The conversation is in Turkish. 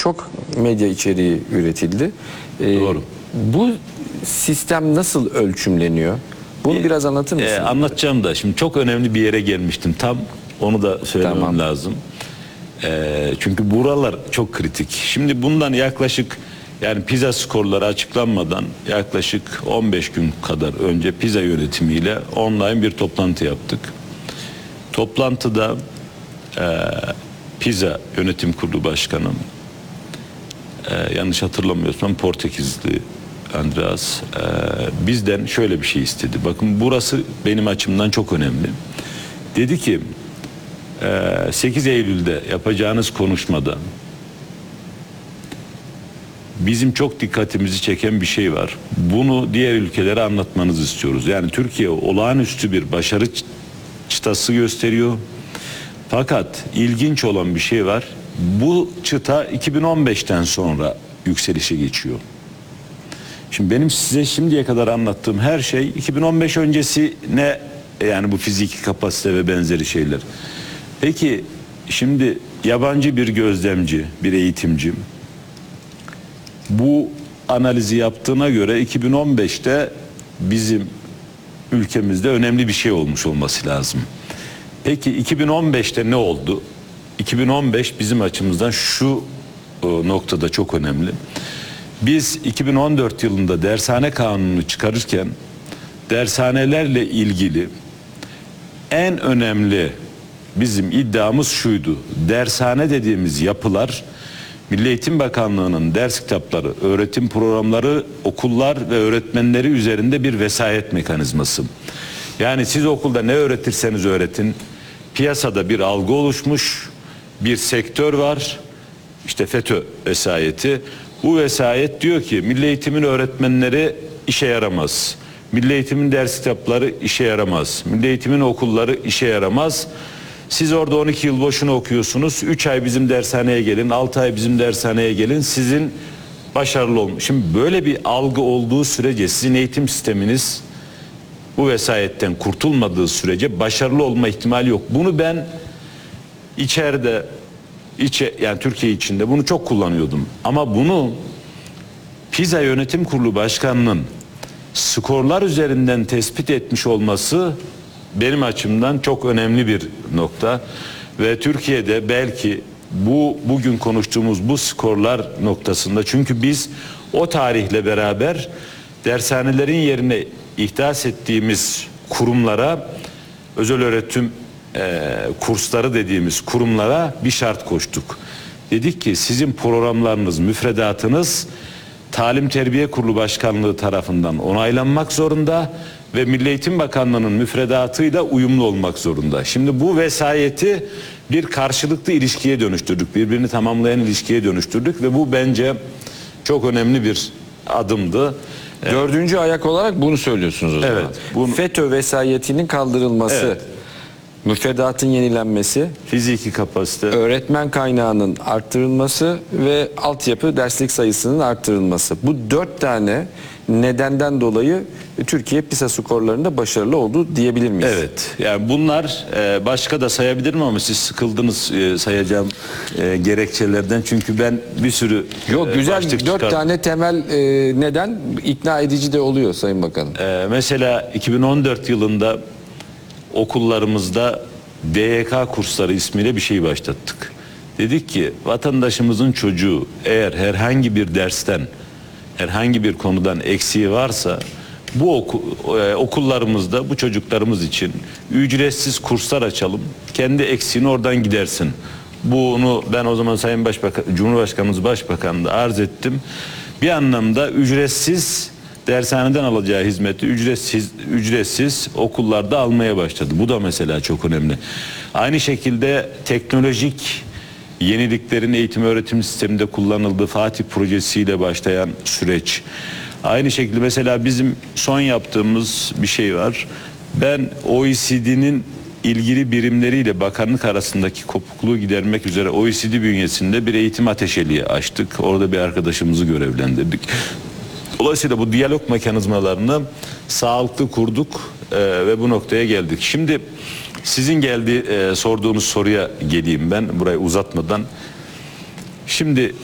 çok medya içeriği üretildi. Doğru. Bu sistem nasıl ölçümleniyor? Bunu biraz anlatır mısın? Anlatacağım da şimdi çok önemli bir yere gelmiştim. Tam onu da söylemem Tamam. lazım. Çünkü buralar çok kritik. Şimdi bundan yaklaşık yani PISA skorları açıklanmadan yaklaşık 15 gün kadar önce PISA yönetimiyle online bir toplantı yaptık. Toplantıda PISA Yönetim Kurulu Başkanı yanlış hatırlamıyorsam Portekizli Andreas bizden şöyle bir şey istedi. Bakın burası benim açımdan çok önemli. Dedi ki 8 Eylül'de yapacağınız konuşmada bizim çok dikkatimizi çeken bir şey var. Bunu diğer ülkelere anlatmanızı istiyoruz. Yani Türkiye olağanüstü bir başarı çıtası gösteriyor. Fakat ilginç olan bir şey var. Bu çıta 2015'ten sonra yükselişe geçiyor. Şimdi benim size şimdiye kadar anlattığım her şey 2015 öncesine, yani bu fiziki kapasite ve benzeri şeyler. Peki şimdi yabancı bir gözlemci, bir eğitimci bu analizi yaptığına göre 2015'te bizim ülkemizde önemli bir şey olmuş olması lazım. Peki 2015'te ne oldu? 2015 bizim açımızdan şu noktada çok önemli. Biz 2014 yılında dershane kanununu çıkarırken dershanelerle ilgili en önemli bizim iddiamız şuydu. Dershane dediğimiz yapılar Milli Eğitim Bakanlığı'nın ders kitapları, öğretim programları, okullar ve öğretmenleri üzerinde bir vesayet mekanizması. Yani siz okulda ne öğretirseniz öğretin, piyasada bir algı oluşmuş, bir sektör var, işte FETÖ vesayeti. Bu vesayet diyor ki Milli Eğitim'in öğretmenleri işe yaramaz. Milli Eğitim'in ders kitapları işe yaramaz. Milli Eğitim'in okulları işe yaramaz. Siz orada 12 yıl boşuna okuyorsunuz. 3 ay bizim dershaneye gelin, 6 ay bizim dershaneye gelin. Sizin başarılı olmuş. Şimdi böyle bir algı olduğu sürece sizin eğitim sisteminiz bu vesayetten kurtulmadığı sürece başarılı olma ihtimali yok. Bunu ben içeride yani Türkiye içinde bunu çok kullanıyordum. Ama bunu PISA Yönetim Kurulu Başkanı'nın skorlar üzerinden tespit etmiş olması benim açımdan çok önemli bir nokta. Ve Türkiye'de belki bugün konuştuğumuz bu skorlar noktasında, çünkü biz o tarihle beraber dershanelerin yerine ihdas ettiğimiz kurumlara, özel öğretim kursları dediğimiz kurumlara bir şart koştuk. Dedik ki sizin programlarınız, müfredatınız Talim Terbiye Kurulu Başkanlığı tarafından onaylanmak zorunda ve Milli Eğitim Bakanlığı'nın müfredatıyla uyumlu olmak zorunda. Şimdi bu vesayeti bir karşılıklı ilişkiye dönüştürdük. Birbirini tamamlayan ilişkiye dönüştürdük ve bu bence çok önemli bir adımdı. Dördüncü ayak olarak bunu söylüyorsunuz o zaman. Evet. FETÖ vesayetinin kaldırılması, Evet. müfredatın yenilenmesi, Fiziki kapasite, öğretmen kaynağının arttırılması ve altyapı derslik sayısının arttırılması. Bu 4 tane nedenden dolayı Türkiye PISA skorlarında başarılı oldu diyebilir miyiz? evet. Yani bunlar başka da sayabilirim ama siz sıkıldınız sayacağım gerekçelerden. Çünkü ben bir sürü Yok, güzel, başlık 4 çıkarttım. tane temel neden ikna edici de oluyor Sayın Bakanım. Mesela 2014 yılında okullarımızda DYK kursları ismiyle bir şey başlattık. Dedik ki vatandaşımızın çocuğu eğer herhangi bir dersten, herhangi bir konudan eksiği varsa bu okullarımızda bu çocuklarımız için ücretsiz kurslar açalım. Kendi eksiğini oradan gidersin. Bunu ben o zaman Sayın Başbakan, Cumhurbaşkanımız Başbakan'da arz ettim. Bir anlamda ücretsiz dershaneden alacağı hizmeti ücretsiz okullarda almaya başladı. Bu da mesela çok önemli. Aynı şekilde teknolojik yeniliklerin eğitim öğretim sisteminde kullanıldığı Fatih projesiyle başlayan süreç. Aynı şekilde mesela bizim son yaptığımız bir şey var. Ben OECD'nin ilgili birimleriyle bakanlık arasındaki kopukluğu gidermek üzere OECD bünyesinde bir eğitim ateşeliği açtık. Orada bir arkadaşımızı görevlendirdik. Dolayısıyla bu diyalog mekanizmalarını sağlıklı kurduk ve bu noktaya geldik. Şimdi sizin sorduğunuz soruya geleyim ben burayı uzatmadan. Şimdi